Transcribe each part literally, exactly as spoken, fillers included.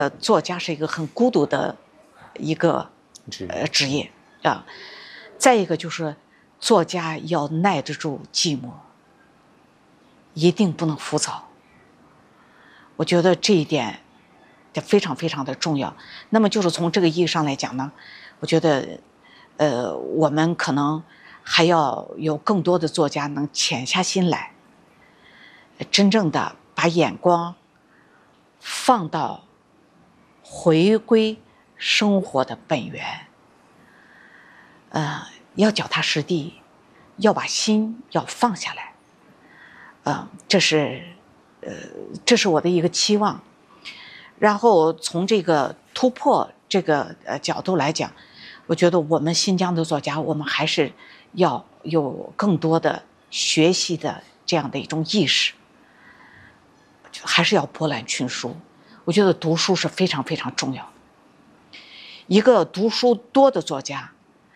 呃，作家是一个很孤独的一个呃职业啊。再一个就是，作家要耐得住寂寞，一定不能浮躁。我觉得这一点非常非常的重要。那么就是从这个意义上来讲呢，我觉得，呃，我们可能还要有更多的作家能潜下心来，真正的把眼光放到回归生活的本源，呃，要脚踏实地，要把心要放下来，呃，这是，呃，这是我的一个期望。然后从这个突破这个呃角度来讲，我觉得我们新疆的作家，我们还是要有更多的学习的这样的一种意识，还是要博览群书。我觉得读书是非常非常重要。一个读书多的作家，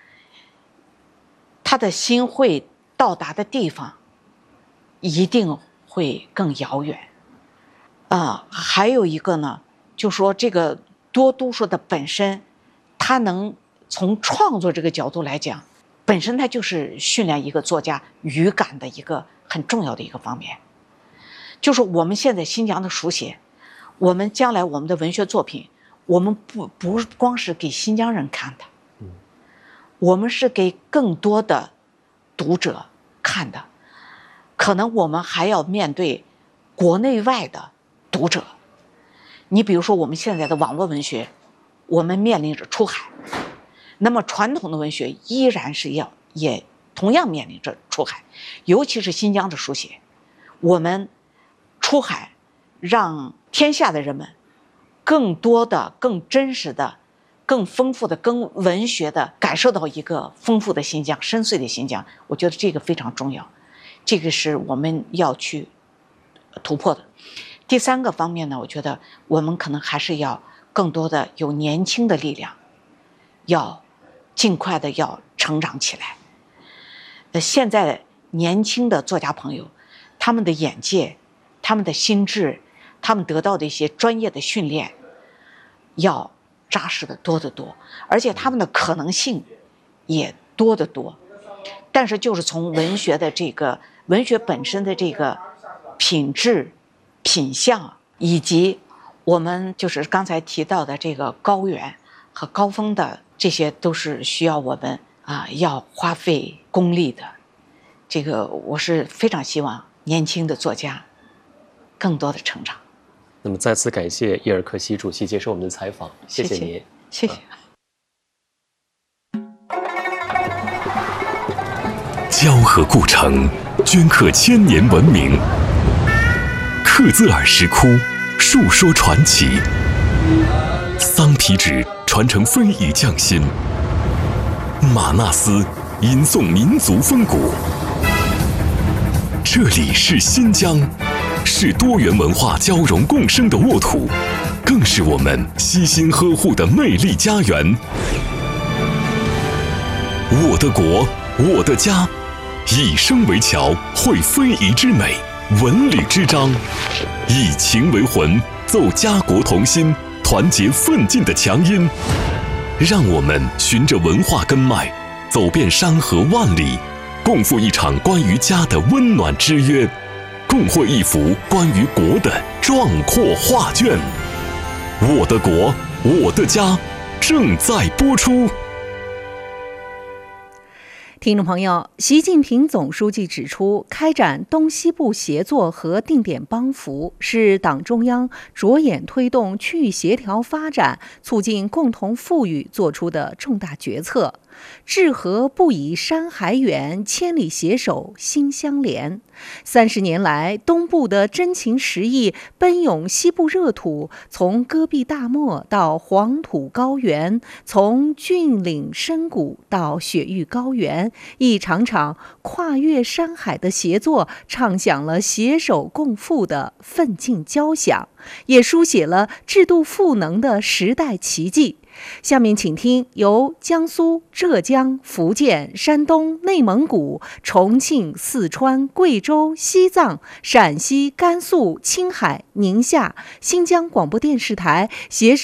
他的心会到达的地方一定会更遥远。啊、呃，还有一个呢，就说这个多读书的本身，他能从创作这个角度来讲，本身它就是训练一个作家语感的一个很重要的一个方面。就是我们现在新疆的书写，我们将来我们的文学作品，我们不不光是给新疆人看的，我们是给更多的读者看的。可能我们还要面对国内外的读者。你比如说我们现在的网络文学，我们面临着出海，那么传统的文学依然是要也同样面临着出海，尤其是新疆的书写，我们出海，让天下的人们更多的、更真实的、更丰富的、更文学的感受到一个丰富的新疆、深邃的新疆。我觉得这个非常重要，这个是我们要去突破的。第三个方面呢，我觉得我们可能还是要更多的有年轻的力量，要尽快的要成长起来。呃，现在年轻的作家朋友，他们的眼界、他们的心智、他们得到的一些专业的训练，要扎实的多得多，而且他们的可能性也多得多。但是就是从文学的这个文学本身的这个品质、品相，以及我们就是刚才提到的这个高原和高峰的，这些都是需要我们啊要花费功力的。这个我是非常希望年轻的作家更多的成长。 那么再次感谢叶尔克西主席接受我们的采访，谢谢您， 谢谢。 交河故城，镌刻千年文明。克孜尔石窟，述说传奇。桑皮纸传承非遗匠心。玛纳斯吟诵民族风骨。这里是新疆，是多元文化交融共生的沃土，更是我们悉心呵护的魅力家园。我的国，我的家，以声为桥，绘非遗之美，文旅之章，以情为魂，奏家国同心，团结奋进的强音。让我们循着文化根脉，走遍山河万里，共赴一场关于家的温暖之约，共绘一幅关于国的壮阔画卷。我的国，我的家，正在播出。 听众朋友，习近平总书记指出，开展东西部协作和定点帮扶是党中央着眼推动区域协调发展、促进共同富裕作出的重大决策。治河不以山海远，千里携手心相连。三十年来，东部的真情实意奔涌西部热土，从戈壁大漠到黄土高原，从峻岭深谷到雪域高原，一场场跨越山海的协作，唱响了携手共富的奋进交响， 也书写了制度赋能的时代奇迹。下面请听由江苏、浙江、福建、山东、内蒙古、重庆、四川、贵州、西藏、陕西、甘肃、青海、宁夏、新疆广播电视台携手